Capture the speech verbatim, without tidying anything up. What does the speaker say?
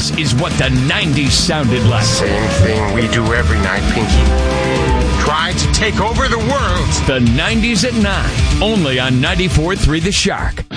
This is what the nineties sounded like. Same thing we do every night, Pinky. Try to take over the world. The nineties at nine, only on ninety-four point three The Shark.